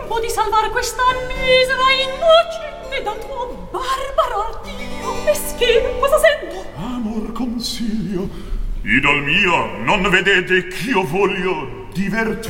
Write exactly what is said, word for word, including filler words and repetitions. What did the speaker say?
tempo di salvar questa misera innocente dal tuo barbaro ardito. Meschino, cosa sento? Amor consiglio. Idol mio, non vedete ch'io voglio divertirmi?